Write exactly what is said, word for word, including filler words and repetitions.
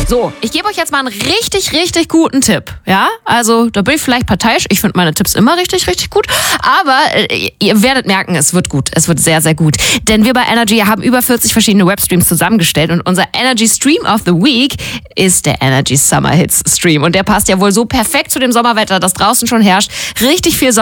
So, ich gebe euch jetzt mal einen richtig, richtig guten Tipp. Ja, also da bin ich vielleicht parteiisch. Ich finde meine Tipps immer richtig, richtig gut. Aber äh, ihr werdet merken, es wird gut. Es wird sehr, sehr gut. Denn wir bei Energy haben über vierzig verschiedene Webstreams zusammengestellt. Und unser Energy Stream of the Week ist der Energy Summer Hits Stream. Und der passt ja wohl so perfekt zu dem Sommerwetter, das draußen schon herrscht. Richtig viel Sommer.